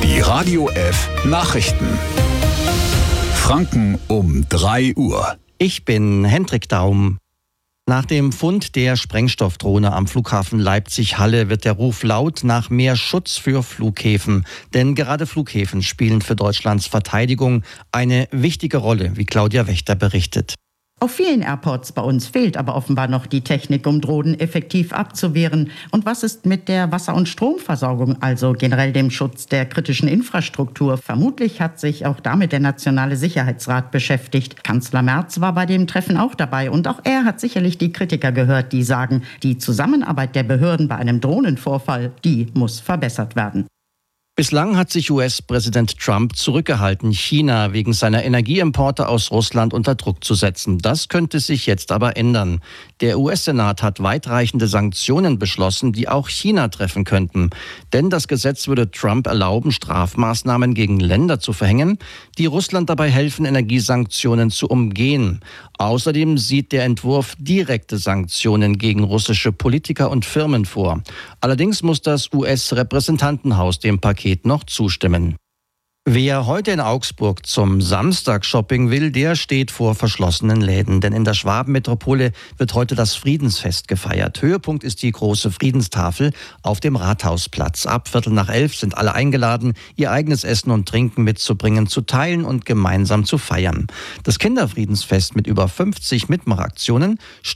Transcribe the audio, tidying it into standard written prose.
Die Radio F Nachrichten. Franken um 3 Uhr. Ich bin Hendrik Daum. Nach dem Fund der Sprengstoffdrohne am Flughafen Leipzig-Halle wird der Ruf laut nach mehr Schutz für Flughäfen. Denn gerade Flughäfen spielen für Deutschlands Verteidigung eine wichtige Rolle, wie Claudia Wächter berichtet. Auf vielen Airports bei uns fehlt aber offenbar noch die Technik, um Drohnen effektiv abzuwehren. Und was ist mit der Wasser- und Stromversorgung, also generell dem Schutz der kritischen Infrastruktur? Vermutlich hat sich auch damit der Nationale Sicherheitsrat beschäftigt. Kanzler Merz war bei dem Treffen auch dabei und auch er hat sicherlich die Kritiker gehört, die sagen, die Zusammenarbeit der Behörden bei einem Drohnenvorfall, die muss verbessert werden. Bislang hat sich US-Präsident Trump zurückgehalten, China wegen seiner Energieimporte aus Russland unter Druck zu setzen. Das könnte sich jetzt aber ändern. Der US-Senat hat weitreichende Sanktionen beschlossen, die auch China treffen könnten. Denn das Gesetz würde Trump erlauben, Strafmaßnahmen gegen Länder zu verhängen, die Russland dabei helfen, Energiesanktionen zu umgehen. Außerdem sieht der Entwurf direkte Sanktionen gegen russische Politiker und Firmen vor. Allerdings muss das US-Repräsentantenhaus dem Paket noch zustimmen. Wer heute in Augsburg zum Samstag-Shopping will, der steht vor verschlossenen Läden. Denn in der Schwabenmetropole wird heute das Friedensfest gefeiert. Höhepunkt ist die große Friedenstafel auf dem Rathausplatz. Ab 11:15 sind alle eingeladen, ihr eigenes Essen und Trinken mitzubringen, zu teilen und gemeinsam zu feiern. Das Kinderfriedensfest mit über 50 Mitmachaktionen